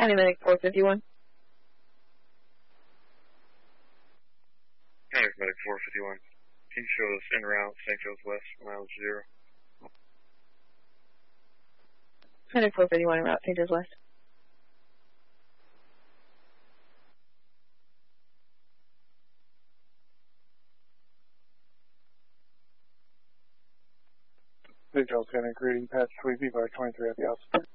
County Medic 451. County Medic 451. Can you show us en route St. Joe's West, miles 0? Medic 451 en route St. Joe's West. St. Joe's County, greeting, patch 3B by 23 at the house.